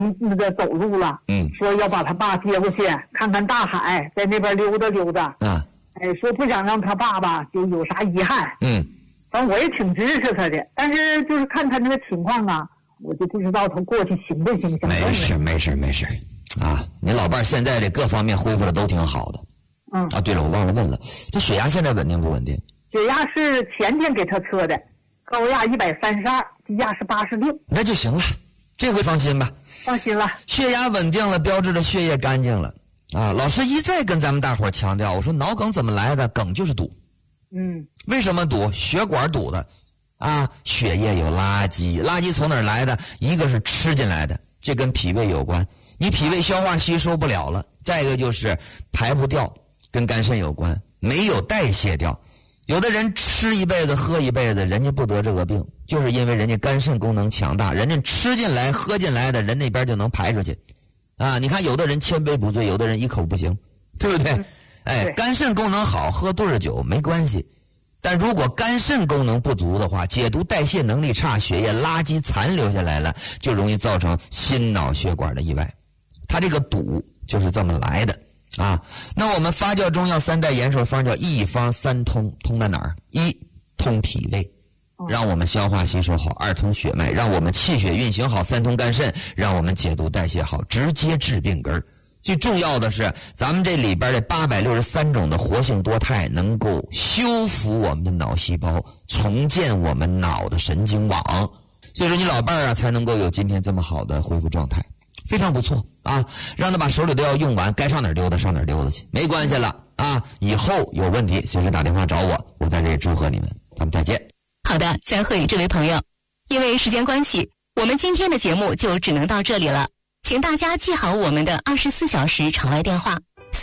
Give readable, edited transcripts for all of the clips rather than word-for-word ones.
那个走路了，说要把他爸接过去看看大海，在那边溜达溜达啊，说不想让他爸爸就有啥遗憾，反正我也挺支持他的，但是就是看他那个情况啊，我就不知道他过去行不行。 没事啊，你老伴现在这各方面恢复的都挺好的。对了，我忘了问了，这血压现在稳定不稳定？ 血压是前天给他测的，高压132，低压是86， 那就行了，这回放心吧。 放心了， 血压稳定了，标志着血液干净了啊！老师一再跟咱们大伙强调，我说脑梗怎么来的？梗就是堵。为什么堵？血管堵的啊！血液有垃圾，垃圾从哪儿来的？一个是吃进来的，这跟脾胃有关，你脾胃消化吸收不了了；再一个就是排不掉，跟肝肾有关，没有代谢掉。有的人吃一辈子喝一辈子，人家不得这个病，就是因为人家肝肾功能强大，人家吃进来喝进来的人那边就能排出去啊！你看有的人千杯不醉，有的人一口不行，对不对？肝肾功能好，喝多少酒没关系，但如果肝肾功能不足的话，解毒代谢能力差，血液垃圾残留下来了，就容易造成心脑血管的意外。它这个堵就是这么来的啊。那我们发酵中药3代延寿方叫一方三通，通在哪儿？一，通脾胃，让我们消化吸收好；二，通血脉，让我们气血运行好；三，通肝肾，让我们解毒代谢好，直接治病根儿。最重要的是，咱们这里边的863种的活性多肽能够修复我们的脑细胞，重建我们脑的神经网，所以说你老伴儿啊才能够有今天这么好的恢复状态，非常不错啊！让他把手里的药用完，该上哪儿溜达上哪儿溜达去，没关系了啊！以后有问题随时打电话找我，我在这里祝贺你们，咱们再见。 好的，再会，这位朋友。因为时间关系，我们今天的节目就只能到这里了。请大家记好我们的24小时场外电话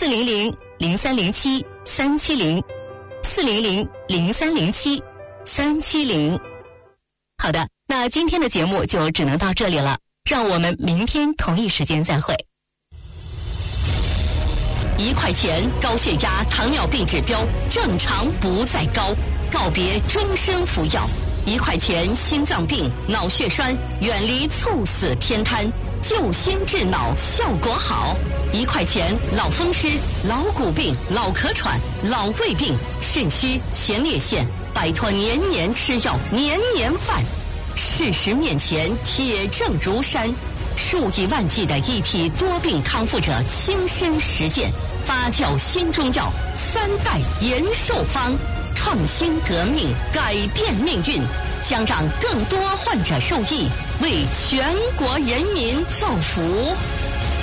：400-0307-370，400-0307-370。好的，那今天的节目就只能到这里了，让我们明天同一时间再会。 1块钱高血压、糖尿病指标正常不再高，告别终身服药。1块钱心脏病、脑血栓，远离猝死偏瘫，救心治脑效果好。1块钱脑风湿、老骨病、脑壳喘、老胃病、肾虚、前列腺，摆脱年年吃药、年年犯。事实面前铁证如山，数以万计的一体多病康复者亲身实践，发酵新中药3代延寿方，创新革命，改变命运，将让更多患者受益，为全国人民造福。